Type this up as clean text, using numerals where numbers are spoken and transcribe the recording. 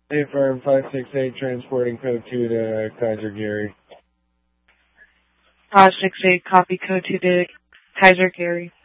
Hey, Firm 568, transporting code 2 to Kaiser Gary. 568, copy code 2 to Kaiser Gary.